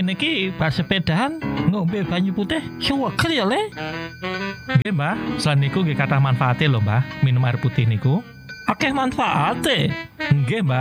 ngene iki bar sepedahan ngombe banyu putih suweger ya, Le. Nggih, Mbah. Selain niku nggih kathah manfaate lho, Mbah. Minum air putih niku akeh manfaate. Nggih, Mbah.